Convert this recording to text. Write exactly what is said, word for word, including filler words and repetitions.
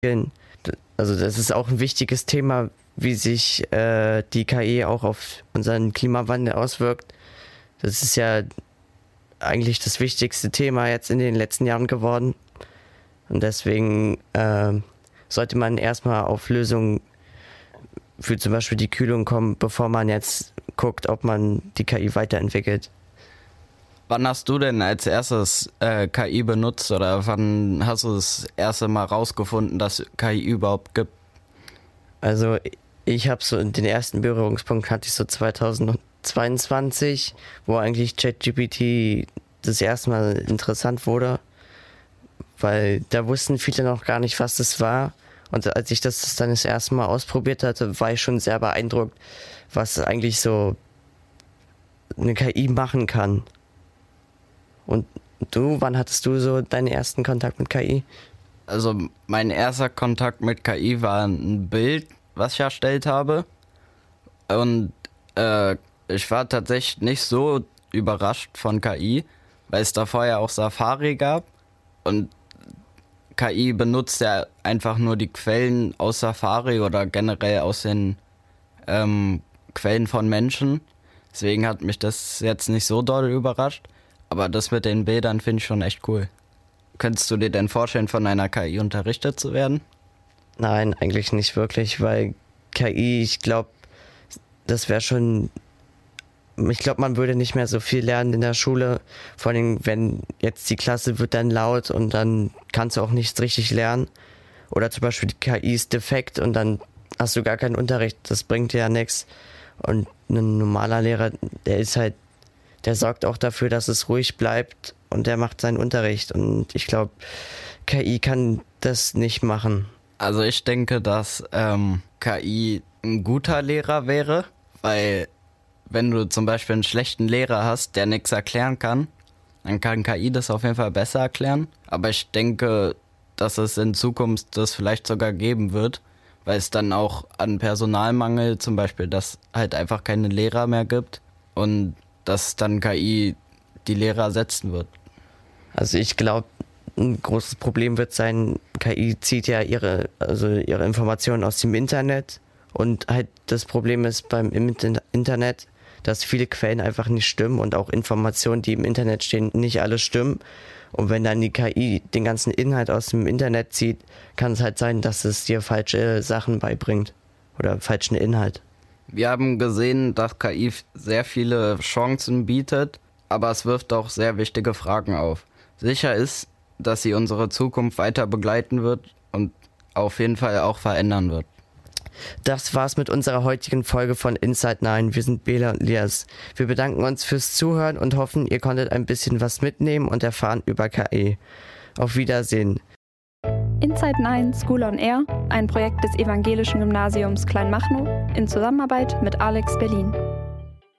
Also das ist auch ein wichtiges Thema, wie sich äh, die K I auch auf unseren Klimawandel auswirkt. Das ist ja eigentlich das wichtigste Thema jetzt in den letzten Jahren geworden. Und deswegen äh, sollte man erstmal auf Lösungen für zum Beispiel die Kühlung kommen, bevor man jetzt guckt, ob man die K I weiterentwickelt. Wann hast du denn als erstes äh, K I benutzt oder wann hast du das erste Mal rausgefunden, dass K I überhaupt gibt? Also ich habe so den ersten Berührungspunkt hatte ich so zweitausendzweiundzwanzig, wo eigentlich ChatGPT das erste Mal interessant wurde, weil da wussten viele noch gar nicht, was das war. Und als ich das dann das erste Mal ausprobiert hatte, war ich schon sehr beeindruckt, was eigentlich so eine K I machen kann. Und du, wann hattest du so deinen ersten Kontakt mit K I? Also mein erster Kontakt mit K I war ein Bild, was ich erstellt habe. Und äh, ich war tatsächlich nicht so überrascht von K I, weil es da vorher auch Safari gab. Und K I benutzt ja einfach nur die Quellen aus Safari oder generell aus den ähm, Quellen von Menschen. Deswegen hat mich das jetzt nicht so doll überrascht. Aber das mit den Bildern finde ich schon echt cool. Könntest du dir denn vorstellen, von einer K I unterrichtet zu werden? Nein, eigentlich nicht wirklich, weil K I, ich glaube, das wäre schon... Ich glaube, man würde nicht mehr so viel lernen in der Schule. Vor allem, wenn jetzt die Klasse wird dann laut und dann kannst du auch nichts richtig lernen. Oder zum Beispiel die K I ist defekt und dann hast du gar keinen Unterricht. Das bringt dir ja nichts. Und ein normaler Lehrer, der ist halt, der sorgt auch dafür, dass es ruhig bleibt und der macht seinen Unterricht. Und ich glaube, K I kann das nicht machen. Also ich denke, dass ähm, K I ein guter Lehrer wäre, weil wenn du zum Beispiel einen schlechten Lehrer hast, der nichts erklären kann, dann kann K I das auf jeden Fall besser erklären. Aber ich denke, dass es in Zukunft das vielleicht sogar geben wird, weil es dann auch an Personalmangel zum Beispiel, dass halt einfach keine Lehrer mehr gibt und dass dann K I die Lehrer ersetzen wird. Also ich glaube, ein großes Problem wird sein, K I zieht ja ihre, also ihre Informationen aus dem Internet und halt das Problem ist beim Internet, dass viele Quellen einfach nicht stimmen und auch Informationen, die im Internet stehen, nicht alle stimmen. Und wenn dann die K I den ganzen Inhalt aus dem Internet zieht, kann es halt sein, dass es dir falsche Sachen beibringt oder falschen Inhalt. Wir haben gesehen, dass K I sehr viele Chancen bietet, aber es wirft auch sehr wichtige Fragen auf. Sicher ist, dass sie unsere Zukunft weiter begleiten wird und auf jeden Fall auch verändern wird. Das war's mit unserer heutigen Folge von Inside neun. Wir sind Bela und Lias. Wir bedanken uns fürs Zuhören und hoffen, ihr konntet ein bisschen was mitnehmen und erfahren über K I. Auf Wiedersehen. Inside neun School on Air, ein Projekt des Evangelischen Gymnasiums Kleinmachnow in Zusammenarbeit mit Alex Berlin.